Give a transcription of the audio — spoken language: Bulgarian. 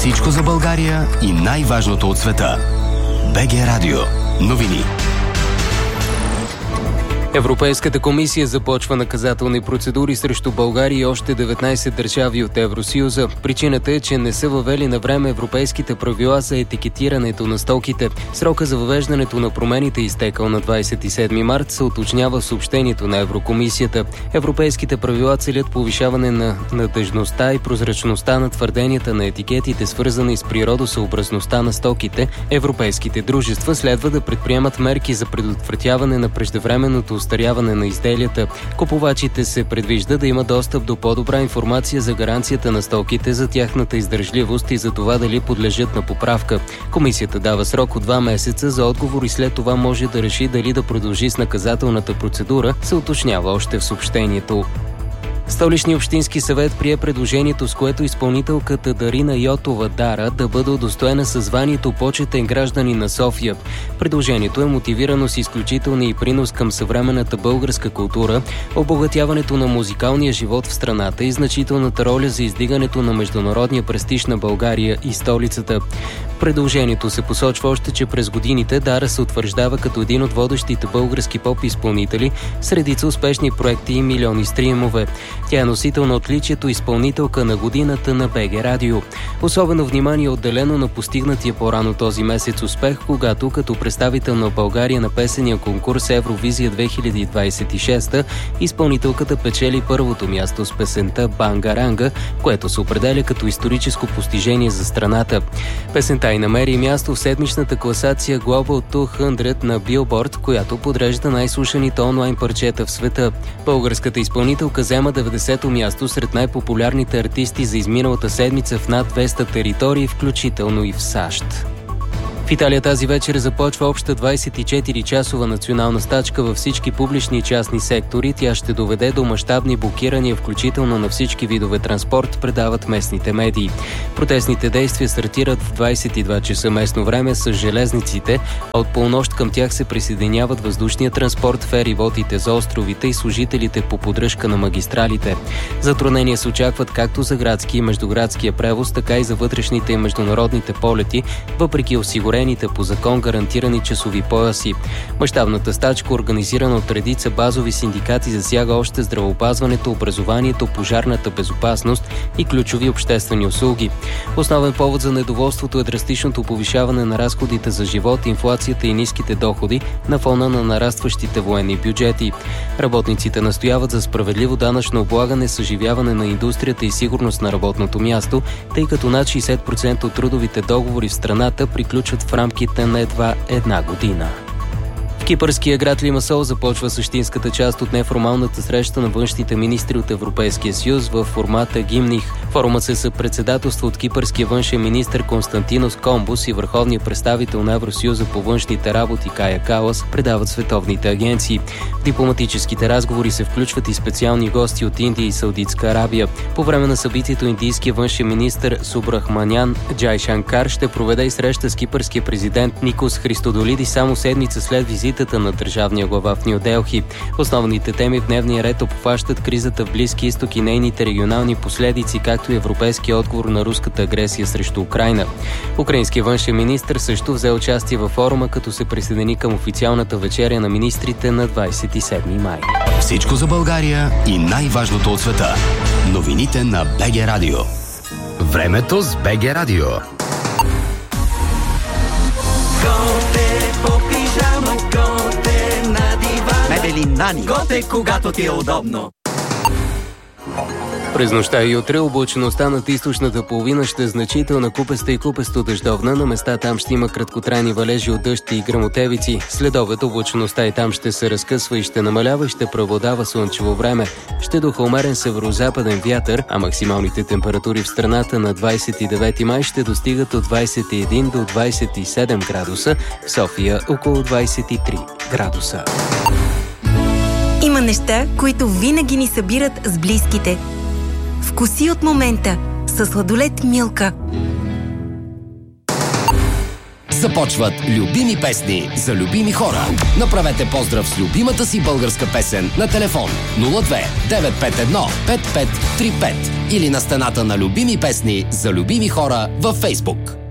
Всичко за България и най-важното от света. БГ Радио. Новини. Европейската комисия започва наказателни процедури срещу България и още 19 държави от Евросъюза. Причината е, че не са въвели на време европейските правила за етикетирането на стоките. Срока за въвеждането на промените е изтекал на 27 март, се уточнява в съобщението на Еврокомисията. Европейските правила целят повишаване на надеждността и прозрачността на твърденията на етикетите, свързани с природосъобразността на стоките. Европейските дружества следва да предприемат мерки за предотвратяване на преждевременното остаряване на изделията. Купувачите се предвижда да има достъп до по-добра информация за гаранцията на стоките, за тяхната издържливост и за това дали подлежат на поправка. Комисията дава срок от 2 месеца за отговор и след това може да реши дали да продължи с наказателната процедура, се уточнява още в съобщението. Столичният общински съвет прие предложението, с което изпълнителката Дарина Йотова Дара да бъде удостоена със званието почетен гражданин на София. Предложението е мотивирано с изключителния и принос към съвременната българска култура, обогатяването на музикалния живот в страната и значителната роля за издигането на международния престиж на България и столицата. В предложението се посочва още, че през годините Дара се утвърждава като един от водещите български поп-изпълнители с редица успешни проекти и милиони стримове. Тя е носител на отличието изпълнителка на годината на БГ Радио. Особено внимание е отделено на постигнатия по-рано този месец успех, когато като представител на България на песения конкурс Евровизия 2026 изпълнителката печели първото място с песента Бангаранга, което се определя като историческо постижение за страната. Песента й намери място в седмичната класация Global 200 на Billboard, която подрежда най-слушаните онлайн парчета в света. Българската изпълнителка взема 90-то място сред най-популярните артисти за изминалата седмица в над 200 територии, включително и в САЩ. В Италия тази вечер започва обща 24-часова национална стачка във всички публични и частни сектори. Тя ще доведе до мащабни блокирания, включително на всички видове транспорт, предават местните медии. Протестните действия стартират в 22 часа местно време с железниците, а от полунощ към тях се присъединяват въздушния транспорт, феривотите за островите и служителите по поддръжка на магистралите. Затруднения се очакват както за градски и междуградския превоз, така и за вътрешните и международните полети, въпреки осигурените по закон гарантирани часови пояси. Мащабната стачка, организирана от редица базови синдикати, засяга още здравеопазването, образованието, пожарната безопасност и ключови обществени услуги. Основен повод за недоволството е драстичното повишаване на разходите за живот, инфлацията и ниските доходи на фона на нарастващите военни бюджети. Работниците настояват за справедливо данъчно облагане, съживяване на индустрията и сигурност на работното място, тъй като над 60% от трудовите договори в страната приключват в рамките на едва една година. В кипърския град Лимасол започва същинската част от неформалната среща на външните министри от Европейския съюз в формата Гимних. Форумът се съпредседателства от кипърския външен министър Константинос Комбус и върховния представител на Евросъюза по външните работи Кая Калас, предават световните агенции. В дипломатическите разговори се включват и специални гости от Индия и Саудитска Арабия. По време на събитието индийския външен министър Субрахманян Джайшанкар ще проведе и среща с кипърския президент Никос Христодолидис само седмица след визитата на държавния глава в Ню Делхи. Основните теми в дневния ред обхващат кризата в Близки изток и нейните регионални последици, както и европейския отговор на руската агресия срещу Украйна. Украинският външен министър също взе участие във форума, като се присъедини към официалната вечеря на министрите на 27 май. Всичко за България и най-важното от света. Новините на БГ Радио. Времето с БГ Радио. Готе, когато ти е удобно. През нощта и утре облачеността над източната половина ще е значителна, купеста и купесто дъждовна. На места там ще има краткотрайни валежи от дъжд и гръмотевици. След обед облачеността и там ще се разкъсва и ще намалява и ще преобладава слънчево време. Ще духа умерен северозападен вятър, а максималните температури в страната на 29 май ще достигат от 21 до 27 градуса, в София около 23 градуса. Има неща, които винаги ни събират с близките. Вкуси от момента със сладолед Милка. Започват любими песни за любими хора. Направете поздрав с любимата си българска песен на телефон 02 951 5535 или на стената на любими песни за любими хора във Фейсбук.